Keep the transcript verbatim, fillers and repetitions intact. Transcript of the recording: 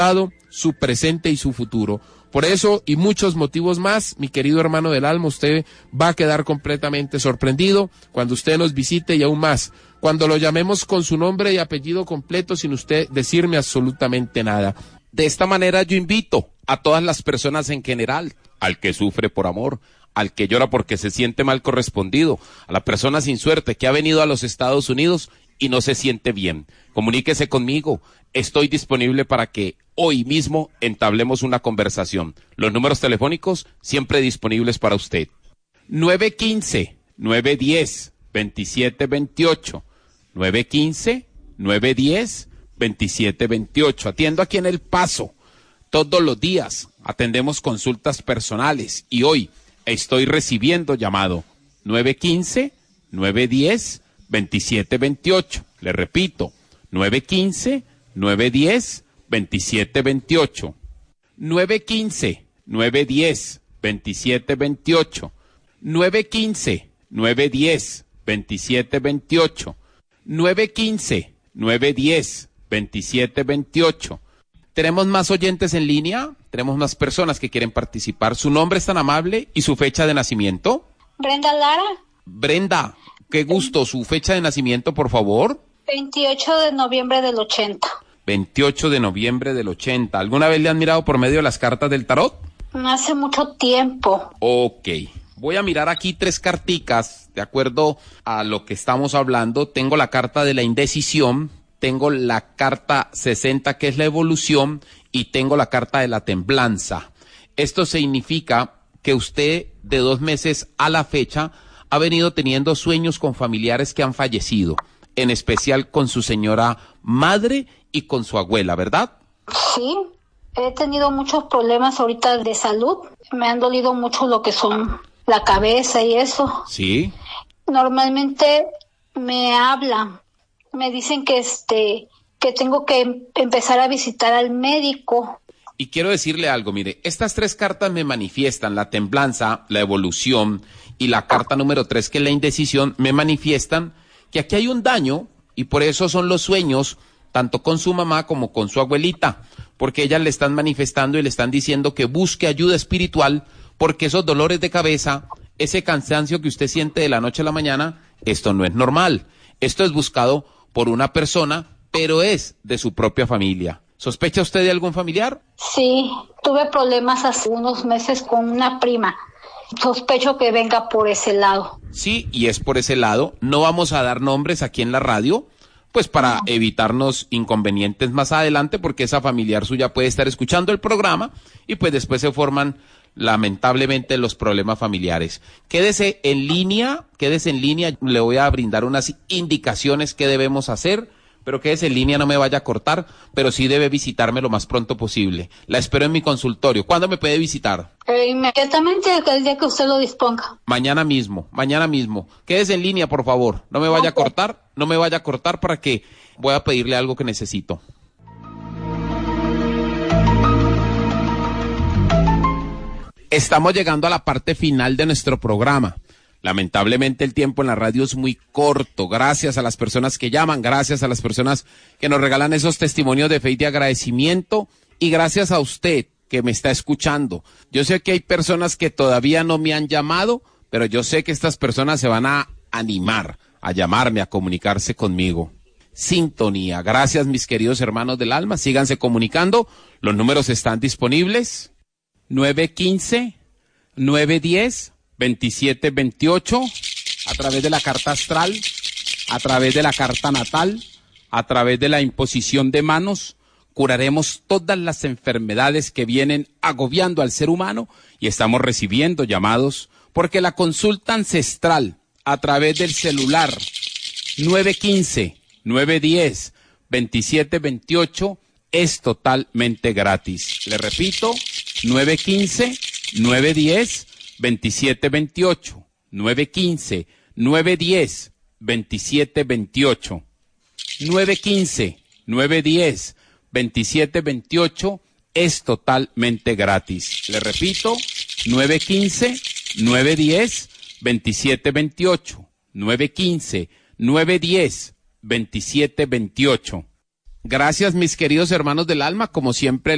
su presente y su futuro. Por eso y muchos motivos más, mi querido hermano del alma, usted va a quedar completamente sorprendido cuando usted nos visite y aún más, cuando lo llamemos con su nombre y apellido completo sin usted decirme absolutamente nada. De esta manera yo invito a todas las personas en general, al que sufre por amor, al que llora porque se siente mal correspondido, a la persona sin suerte que ha venido a los Estados Unidos y no se siente bien. Comuníquese conmigo, estoy disponible para que hoy mismo entablemos una conversación. Los números telefónicos siempre disponibles para usted. nueve uno cinco, nueve uno cero, dos siete dos ocho. nueve uno cinco, nueve uno cero, dos siete dos ocho. Atiendo aquí en El Paso. Todos los días atendemos consultas personales y hoy estoy recibiendo llamado nueve uno cinco, nueve uno cero, dos siete dos ocho. Le repito, nueve uno cinco, nueve uno cero, dos siete dos ocho. nueve uno cinco, nueve uno cero, dos siete dos ocho. nueve uno cinco, nueve uno cero, dos siete dos ocho. nueve uno cinco, nueve uno cero, dos siete dos ocho. Tenemos más oyentes en línea, tenemos más personas que quieren participar. ¿Su nombre es tan amable y su fecha de nacimiento? Brenda Lara. Brenda, qué gusto. ¿Su fecha de nacimiento, por favor? veintiocho de noviembre del ochenta. veintiocho de noviembre del ochenta. ¿Alguna vez le han mirado por medio de las cartas del tarot? Hace mucho tiempo. Ok. Voy a mirar aquí tres carticas, de acuerdo a lo que estamos hablando. Tengo la carta de la indecisión, tengo la carta sesenta, que es la evolución, y tengo la carta de la temblanza. Esto significa que usted, de dos meses a la fecha, ha venido teniendo sueños con familiares que han fallecido, en especial con su señora madre y con su abuela, ¿verdad? Sí, he tenido muchos problemas ahorita de salud. Me han dolido mucho lo que son la cabeza y eso. Sí. Normalmente me hablan, me dicen que este que tengo que em- empezar a visitar al médico. Y quiero decirle algo, mire, estas tres cartas me manifiestan, la temblanza, la evolución y la carta número tres, que es la indecisión, me manifiestan que aquí hay un daño y por eso son los sueños, tanto con su mamá como con su abuelita, porque ellas le están manifestando y le están diciendo que busque ayuda espiritual, porque esos dolores de cabeza, ese cansancio que usted siente de la noche a la mañana, esto no es normal. Esto es buscado por una persona, pero es de su propia familia. ¿Sospecha usted de algún familiar? Sí, tuve problemas hace unos meses con una prima. Sospecho que venga por ese lado. Sí, y es por ese lado. No vamos a dar nombres aquí en la radio, pues para no. evitarnos inconvenientes más adelante, porque esa familiar suya puede estar escuchando el programa y pues después se forman lamentablemente los problemas familiares. Quédese en línea, quédese en línea, le voy a brindar unas indicaciones que debemos hacer, pero quédese en línea, no me vaya a cortar, pero sí debe visitarme lo más pronto posible. La espero en mi consultorio. ¿Cuándo me puede visitar? Eh, inmediatamente, el día que usted lo disponga. Mañana mismo, mañana mismo. Quédese en línea, por favor. No me vaya a cortar, no me vaya a cortar para que voy a pedirle algo que necesito. Estamos llegando a la parte final de nuestro programa. Lamentablemente el tiempo en la radio es muy corto. Gracias a las personas que llaman, gracias a las personas que nos regalan esos testimonios de fe y de agradecimiento, y gracias a usted que me está escuchando. Yo sé que hay personas que todavía no me han llamado, pero yo sé que estas personas se van a animar a llamarme, a comunicarse conmigo. Sintonía. Gracias, mis queridos hermanos del alma. Síganse comunicando. Los números están disponibles. nueve uno cinco, nueve uno cero, dos siete dos ocho, a través de la carta astral, a través de la carta natal, a través de la imposición de manos, curaremos todas las enfermedades que vienen agobiando al ser humano, y estamos recibiendo llamados porque la consulta ancestral a través del celular nueve uno cinco, nueve uno cero, dos siete dos ocho es totalmente gratis. Le repito, nueve uno cinco, nueve uno cero, dos siete dos ocho, nueve uno cinco, nueve uno cero, dos siete dos ocho, nueve uno cinco, nueve uno cero, dos siete dos ocho es totalmente gratis. Le repito, nueve uno cinco, nueve uno cero, dos siete dos ocho, nueve uno cinco, nueve uno cero, dos siete dos ocho. Gracias, mis queridos hermanos del alma, como siempre.